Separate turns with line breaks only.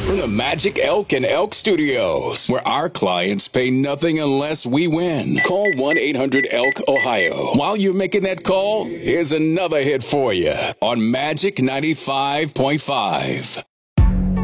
from the Magic Elk and Elk Studios, where our clients pay nothing unless we win. Call 1-800-ELK, Ohio. While you're making that call, here's another hit for you on Magic 95.5.